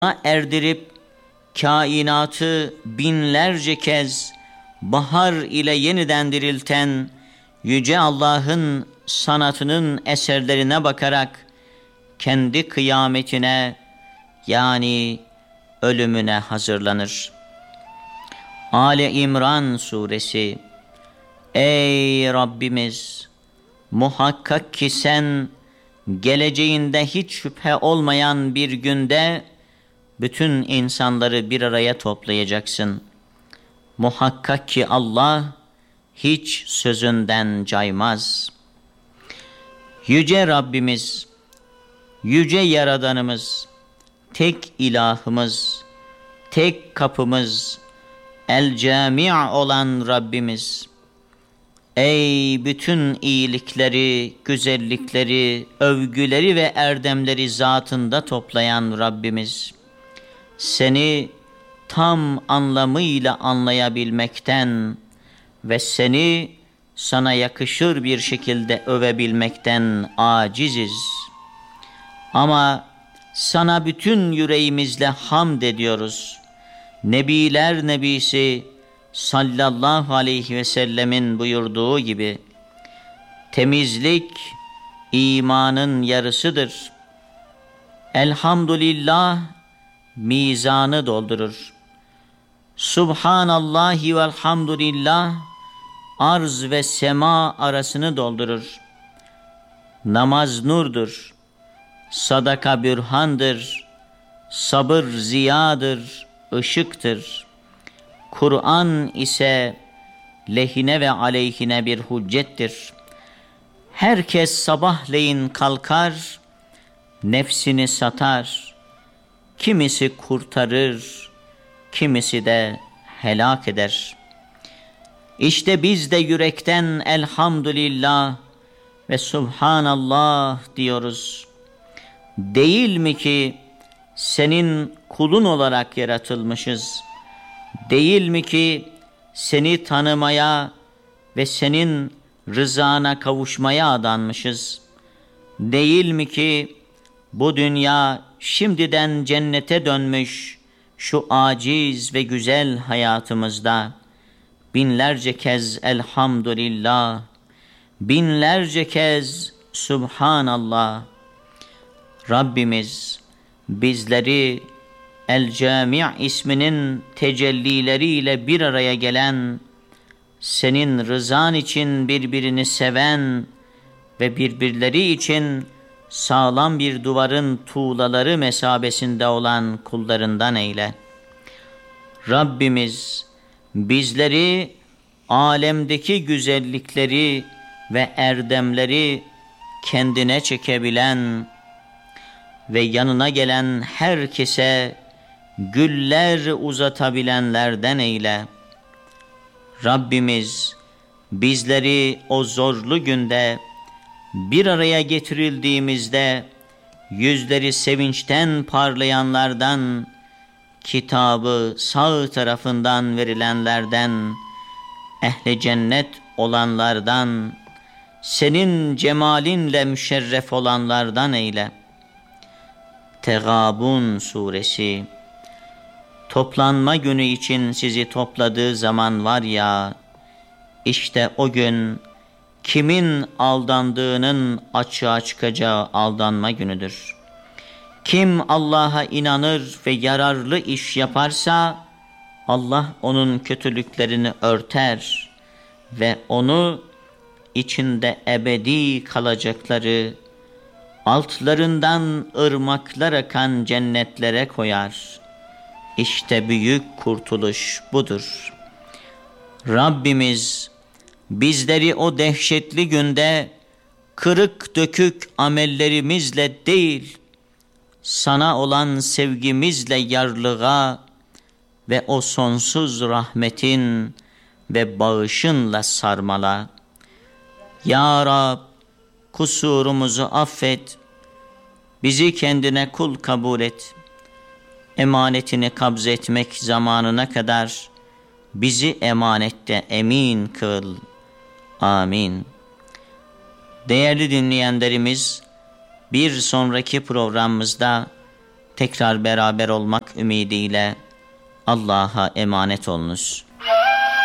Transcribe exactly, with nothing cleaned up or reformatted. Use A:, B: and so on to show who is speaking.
A: erdirip kainatı binlerce kez bahar ile yeniden dirilten Yüce Allah'ın sanatının eserlerine bakarak kendi kıyametine, yani ölümüne hazırlanır. Ali İmran Suresi. Ey Rabbimiz! Muhakkak ki sen geleceğinde hiç şüphe olmayan bir günde bütün insanları bir araya toplayacaksın. Muhakkak ki Allah hiç sözünden caymaz. Yüce Rabbimiz, yüce Yaradanımız, tek ilahımız, tek kapımız, el-Cami' olan Rabbimiz, ey bütün iyilikleri, güzellikleri, övgüleri ve erdemleri zatında toplayan Rabbimiz, seni tam anlamıyla anlayabilmekten ve seni sana yakışır bir şekilde övebilmekten aciziz. Ama sana bütün yüreğimizle hamd ediyoruz. Nebiler Nebisi sallallahu aleyhi ve sellemin buyurduğu gibi, temizlik imanın yarısıdır. Elhamdülillah mizanı doldurur. Subhanallahi velhamdülillah arz ve sema arasını doldurur. Namaz nurdur, sadaka bürhandır, sabır ziyadır, ışıktır. Kur'an ise lehine ve aleyhine bir hüccettir. Herkes sabahleyin kalkar, nefsini satar. Kimisi kurtarır, kimisi de helak eder. İşte biz de yürekten elhamdülillah ve subhanallah diyoruz. Değil mi ki senin kulun olarak yaratılmışız? Değil mi ki seni tanımaya ve senin rızana kavuşmaya adanmışız? Değil mi ki bu dünya şimdiden cennete dönmüş şu aciz ve güzel hayatımızda binlerce kez elhamdülillah, binlerce kez subhanallah. Rabbimiz bizleri El-Cami' isminin tecellileriyle bir araya gelen, senin rızan için birbirini seven ve birbirleri için sağlam bir duvarın tuğlaları mesabesinde olan kullarından eyle. Rabbimiz bizleri alemdeki güzellikleri ve erdemleri kendine çekebilen ve yanına gelen herkese güller uzatabilenlerden eyle. Rabbimiz bizleri o zorlu günde bir araya getirildiğimizde yüzleri sevinçten parlayanlardan, kitabı sağ tarafından verilenlerden, ehli cennet olanlardan, senin cemalinle müşerref olanlardan eyle. Tegabun Suresi. Toplanma günü için sizi topladığı zaman var ya, işte o gün kimin aldandığının açığa çıkacağı aldanma günüdür. Kim Allah'a inanır ve yararlı iş yaparsa, Allah onun kötülüklerini örter ve onu içinde ebedi kalacakları, altlarından ırmaklar akan cennetlere koyar. İşte büyük kurtuluş budur. Rabbimiz bizleri o dehşetli günde kırık dökük amellerimizle değil, sana olan sevgimizle yarlığa ve o sonsuz rahmetin ve bağışınla sarmala. Ya Rab, kusurumuzu affet, bizi kendine kul kabul et. Emanetini kabz etmek zamanına kadar bizi emanette emin kıl. Amin. Değerli dinleyenlerimiz, bir sonraki programımızda tekrar beraber olmak ümidiyle Allah'a emanet olunuz.